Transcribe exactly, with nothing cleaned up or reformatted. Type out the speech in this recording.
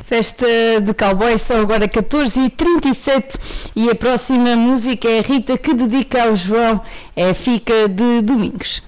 Festa de cowboy, são agora catorze e trinta e sete e a próxima música é a Rita que dedica ao João, é Fica de Domingos.